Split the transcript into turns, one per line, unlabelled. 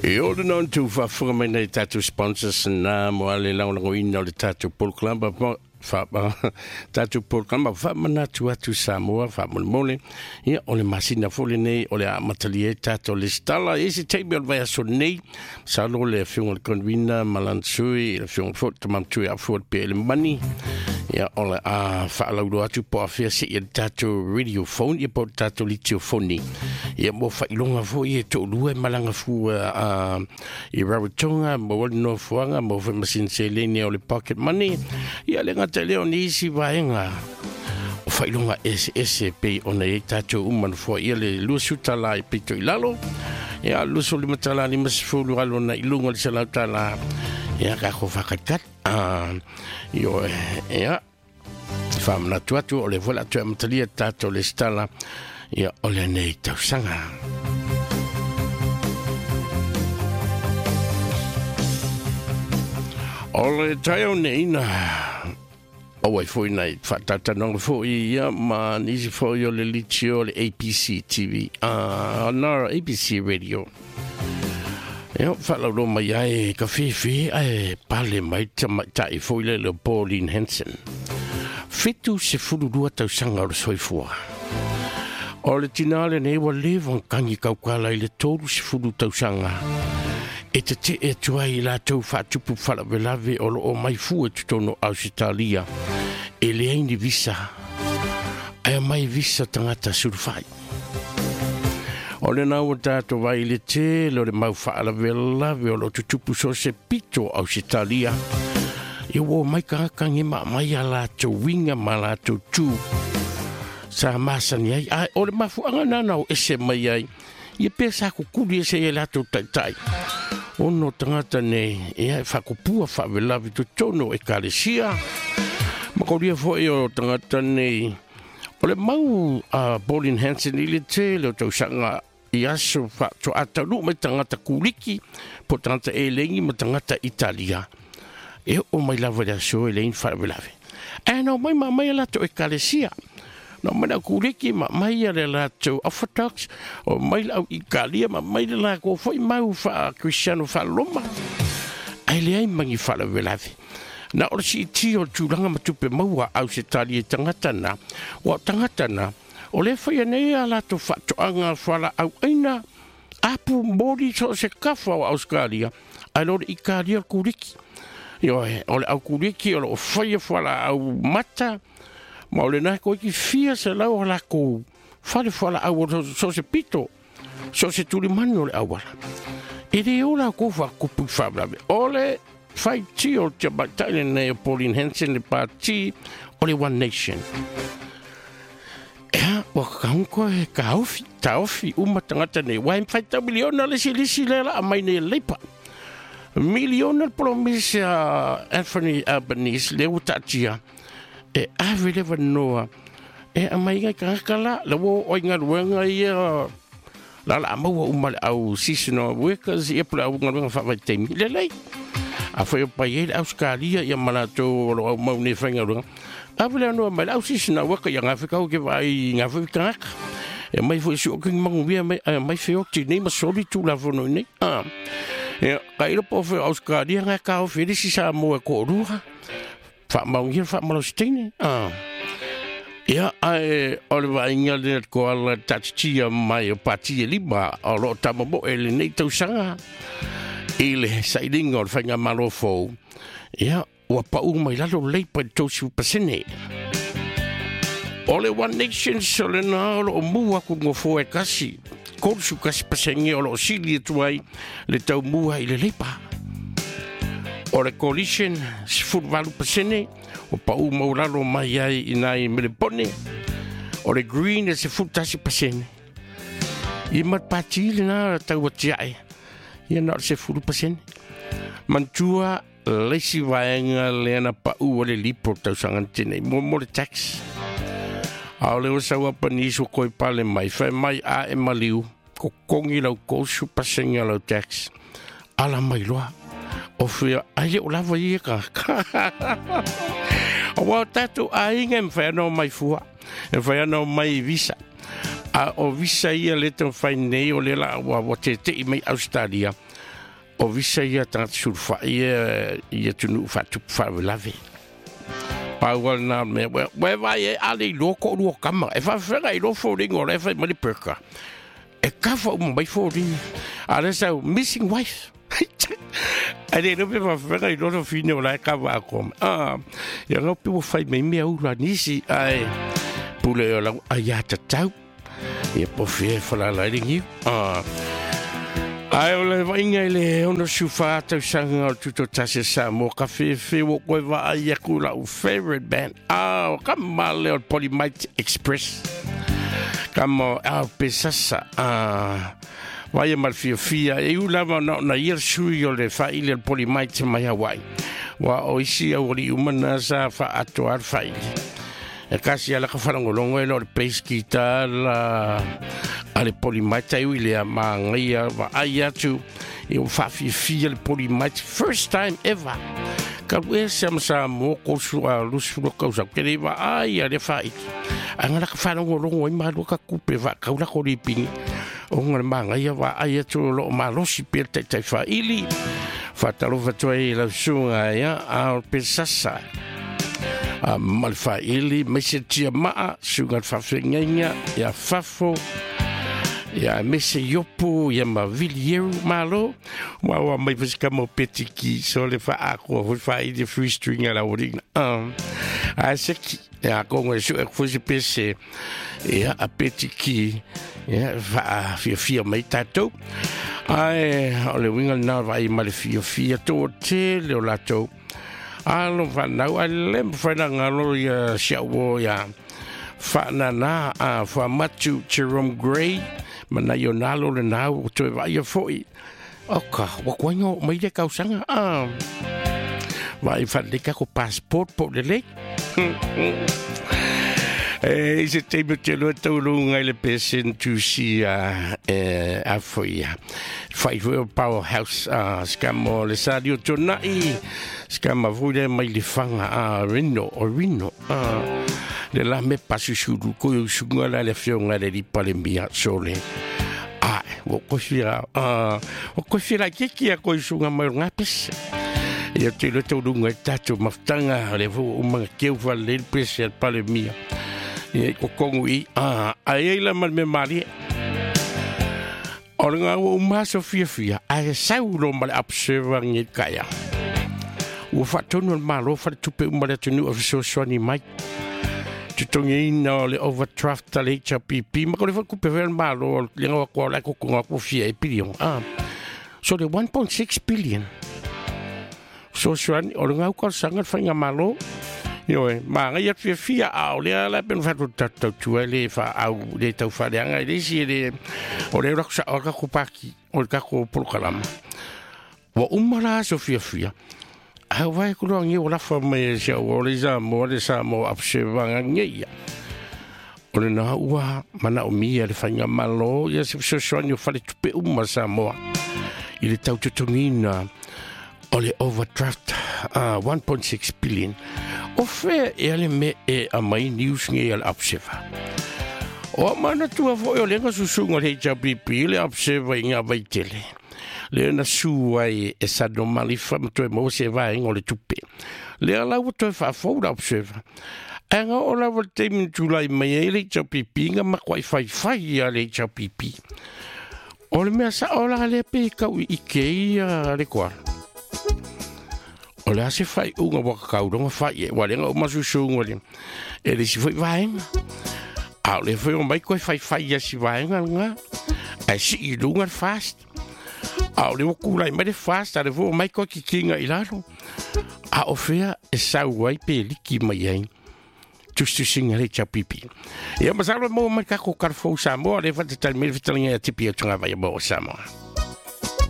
Yo le non tu fa forma nei tatu sponsors na mo ale la ngo ina le tatu pol club fa tatu pol club fa mana tu atu Samoa fa mole ia ole masina fole nei ole matalie tatu le stala isi table vai so nei sa lo le fiong convina malansui le fiong fot mam tu a fot pe le mani ia ole a fa la do atu po afia si tatu radio phone ia po tatu litio phone ia mo fa ilonga fo ia to lue malanga fu i Rarotonga mo no fuanga mo fa masin selene o le pocket money ia le ngata le oni si vaenga o fa ilonga SSP ona e tatu uman fo ia le lusuta la i pito ilalo ia lusu li matala ni masfulu alo na ilunga le salata la ia ka ko fakakat io ia fam na tuatu o le vola tu matalia tatu le stala ia ole nei tausanga ole tayo nei na o foi nei fatata non foi ia ma nisi foi le licio le APC TV no APC radio io falo lo mai ai caffè ai parle mai tai foi le Pauline Hanson fitu se fulu dua tausanga o soifua o le tinale nei wa levan kangi kaukala i le tolu se fulu tausanga e te e tuai la tau fatupu fala velave o lo o mai fu e tutono Australia e le aini visa ai mai visa tangata surfai o le nau tato vai le te lo le mau fala velave o lo tutupu so se pito Australia e wo mai kangi ma mai ala to winga mala to tu sa masani ai o le mafu anga nana o ese mai ai ia pesa ku kuli ese ia lato tai ono tangata nei ia fakupua favelavi to tono e kalesia makoria foi o tangata nei o le mau Pauline Hanson i le te le to sanga ia so fa to atalu mai tangata kuliki po tangata e lengi ma tangata Italia e o mai lava da so e lein favelavi no mai lato e kalesia no mana kuliki ma mai le lato orthodox o mai au Italia ma mai la ko foi mau fa Cristiano fa loma ai le ai mangi fa la velavi na o si tio tulanga matupe mau au se tali tangata na o le foi nei ala to fa to anga fala au aina apu mori so se kafa o Australia ai lo Italia kuliki yo o le au kuliki o foi fala au mata ma le na ko ki fia se la o la ko fala au so se pito so se tuli mano le awala e de ola ko fa ko pu fabla ole fai ti o te battaglia ne Pauline Hanson le parti o le One Nation wa kanko e kaufi umatangata ne wa fai ta miliona le silisi le la mai ne lepa miliona promessa Anthony Albanese le utatia e avele vanoa e mai ga kala la wo oinga wenga ia la mo umal au seasonal workers e pla nga fa vai tem le a foi pa ele Australia ia malato lo mo ne fenga lo avele no mal au seasonal worker ia Afrika o ke vai nga Afrika e mai foi so que mo via mai foi o que nem ma soli tu la vono ne e kai lo po foi Australia nga ka o felisi sa mo ko ruha fa maungia fa malostine ia ai Oliver Engel ko ala tatia mai pati liba alo tamamo ele nei tausanga ele sailing or fanga malofo ia wa pa mai lalo lei pa tosu pasene ole One Nation solena o mua ku ngofo e kasi ko su kasi pasenge o sili tuai le tau mua ile lepa o le coalition si futvalu pasene o pa u mauralo mai ai inai Melbourne o le green e se futasi pasene i mat pati le na tau atiai i na se fulu pasene mantua lesi vaenga le na pa u o le lipo tau sangantene mo le tax a le o sawa paniso koi pale mai fai mai a e maliu ko kongi lau kosu pasene lau tax ala mai loa o fia ai o lava ia ka o wa tatu ai ngem fa no mai fua e fa no mai visa a o visa ia le ton fai nei o le la wa te mai Australia o visa ia tangata sulfa ia tunu fatu whawelawe. Pawal na me we vai e ali loko ro kama e fa fera I lo fo ringo le fa mali perka e ka fo mai fo ring ala sa missing wife ale no pe fa fera I lo fino la ka va kom ya no pe fai me me ura nisi ai pule la ayata tau e po fe fa la ringi ai ole vainga le ono sufa tau sanga tuto tase sa mo kafe fe wo ko va ai kula o favorite band come le Polymite Express come pesasa vai mal fia e u lava na ir sui o le fa ile Polymite mai Hawaii wa o isi o ri umana sa fa atuar fa e kasi ala ka farangolongo e lo pesquita la ale Polymite ai ile mangia va ai atu e o fa fia le Polymite first time ever ka we sa mo ko su a lusu ko sa ke va ai ale fa anga ka farangolongo I malu ka kupe va ka ula ko riping o ngol mangia va ai atu lo malo si per te fa ili fa talo va toi la sunga ya a pesasa malfa ili mese tia maa sunga fa fengenga ya fafo ya mese yopo ya mavilieru malo wa mai fiska mo petiki so le fa ako fa de free string ala wori a seki ya kongo su ek fusi pese ya a petiki ya fa fia mai tato ai ole winga na vai mal fia to te le lato alo fa nau alem fa na ngalo ya shawo ya fa na fa Matthew Jerome Gray mana yo nalo le nau to va yo foi oka wa kwanyo mai de kausanga vai fa de ka ko passport po de le ese tema te lo tolu le pesen tu si a foi five powerhouse scamo le sadio tonai scama vuole mai le fanga rino de la me pasu suru ko sungala le fionga le palemia sole wo ko fira kiki ko sunga mai ngapes e te lo tolu ngai tatu maftanga le vo uma ke va le pese palemia e ko kongi ai la mal me mari oranga o maso fia ai saulo mal observer ni kaya o fatonu malo fa tupe umale tunu of so soni mai tutongi no le overdraft le HPP ma ko le fa kupe ver malo le ko la ko fia e billion so the 1.6 billion so swan oranga ko sanga fa malo yo ma ngai fia le la ben fa tu le fa au le tau fa le ngai le si le o le roxa o ka kupaki o ka ko program wa umara so fia vai ko ngi o la fa me se o le za mo observa ngai o le na ua mana o mi le fa malo ya se so ni fa le tupe sa mo ile tau tutungina o le overdraft 1.6 billion o fe ele me a mai news ngi al observa o mana tu vo o le susunga le HPP le observa inga vai tele le na suai e sa no malifa to mo se vai ngole tupe le ala to fa fo da observa anga o la volte min July mai le HPP nga ma kwai fai ya le HPP o le me sa o la le pe ka i ke le kwa o le se fai unga waka kauranga fai e wale nga o masusunga le e le si fai vai a le fai o mai koe fai ya si vai nga a si I lunga fast a le o kula I mai fast a le vo mai koe ki kinga I laro a o fea e sa wai pe liki mai ai tustu singa le chapipi e masalo mo mai kako karfo sa mo le fa te tal me fitalinga tipi o tunga vai mo sa mo